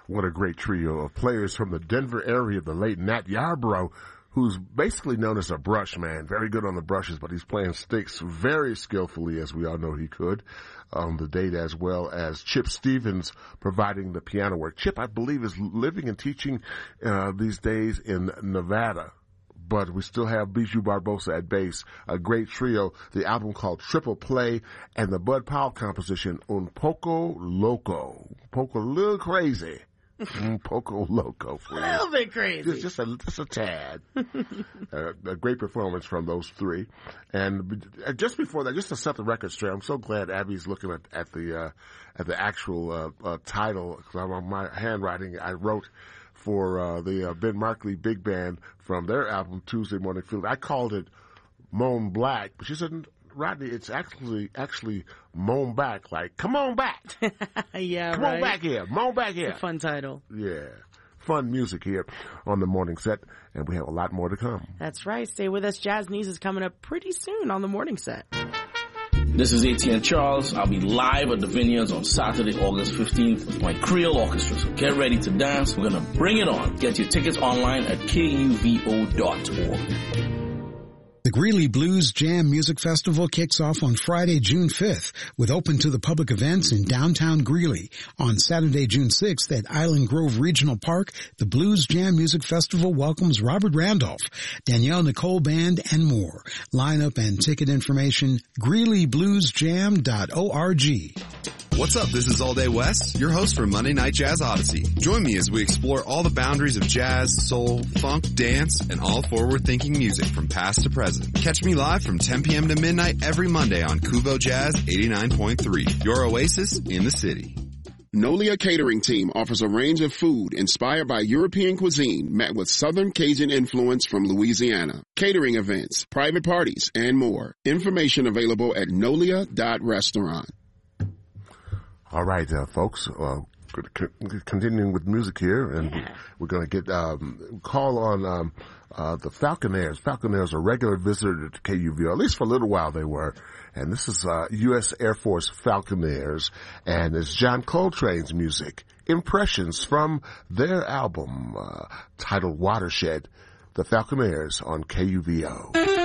What a great trio of players from the Denver area, the late Nat Yarbrough, who's basically known as a brush man. Very good on the brushes, but he's playing sticks very skillfully, as we all know he could, on the date, as well as Chip Stevens providing the piano work. Chip, I believe, is living and teaching these days in Nevada. But we still have Bijou Barbosa at bass, a great trio, the album called Triple Play, and the Bud Powell composition, Un Poco Loco. Poco, a little crazy. Poco Loco. A little bit crazy. Just a tad. A great performance from those three. And just before that, just to set the record straight, I'm so glad Abby's looking at the actual title, because on my handwriting, I wrote for the Ben Markley Big Band from their album Tuesday Morning Field. I called it Moan Black, but she said, Rodney, it's actually Moan Back, like, come on back. Yeah, come right? on back here. Moan back here. It's a fun title. Yeah. Fun music here on the morning set, and we have a lot more to come. That's right. Stay with us. Jazz News is coming up pretty soon on the morning set. This is ATN Charles. I'll be live at the Vineyards on Saturday, August 15th with my Creole Orchestra. So get ready to dance. We're going to bring it on. Get your tickets online at kuvo.org. The Greeley Blues Jam Music Festival kicks off on Friday, June 5th, with open to the public events in downtown Greeley. On Saturday, June 6th at Island Grove Regional Park, the Blues Jam Music Festival welcomes Robert Randolph, Danielle Nicole Band, and more. Lineup and ticket information, greeleybluesjam.org. What's up? This is All Day West, your host for Monday Night Jazz Odyssey. Join me as we explore all the boundaries of jazz, soul, funk, dance, and all forward-thinking music from past to present. Catch me live from 10 p.m. to midnight every Monday on Kuvo Jazz 89.3, your oasis in the city. Nolia Catering Team offers a range of food inspired by European cuisine met with Southern Cajun influence from Louisiana. Catering events, private parties, and more. Information available at nolia.restaurant. All right, folks, continuing with music here, and we're going to get call on the Falconaires. Falconaires are regular visitor to KUVO, at least for a little while they were. And this is U.S. Air Force Falconaires, and it's John Coltrane's music, Impressions from their album titled Watershed, the Falconaires on KUVO.